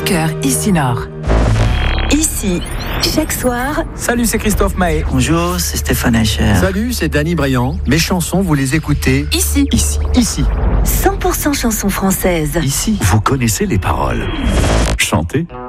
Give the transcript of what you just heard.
cœur ici Nord. Ici, chaque soir. Salut, c'est Christophe Mahé. Bonjour, c'est Stéphane Echer. Salut, c'est Danny Briand. Mes chansons, vous les écoutez Ici. 100% chansons françaises. Ici, Vous connaissez les paroles. Chantez.